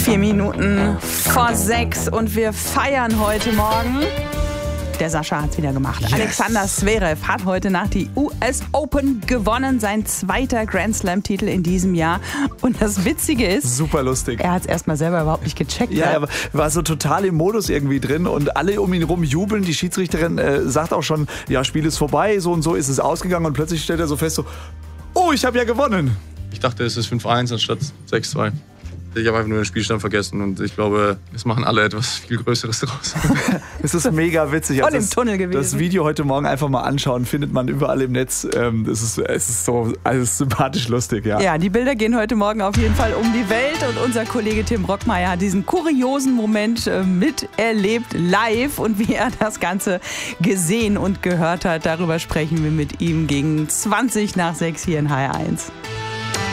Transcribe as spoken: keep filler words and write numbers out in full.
Vier Minuten vor sechs und wir feiern heute Morgen. Der Sascha hat's wieder gemacht. Yes. Alexander Zverev hat heute Nacht die U S Open gewonnen. Sein zweiter Grand Slam-Titel in diesem Jahr. Und das Witzige ist... Super lustig. Er hat es erstmal selber überhaupt nicht gecheckt. Ja, er war so total im Modus irgendwie drin und alle um ihn rum jubeln. Die Schiedsrichterin äh, sagt auch schon, ja, Spiel ist vorbei, so und so ist es ausgegangen. Und plötzlich stellt er so fest, so, oh, ich habe ja gewonnen. Ich dachte, es ist fünf eins anstatt sechs zwei. Ich habe einfach nur den Spielstand vergessen und ich glaube, es machen alle etwas viel Größeres draus. Es ist mega witzig. Voll also im das, Tunnel gewesen. Das Video heute Morgen einfach mal anschauen, findet man überall im Netz. Ähm, es ist, es ist so alles sympathisch lustig, ja. Ja, die Bilder gehen heute Morgen auf jeden Fall um die Welt und unser Kollege Tim Brockmeier hat diesen kuriosen Moment äh, miterlebt, live, und wie er das Ganze gesehen und gehört hat, darüber sprechen wir mit ihm gegen zwanzig nach sechs hier in H R eins.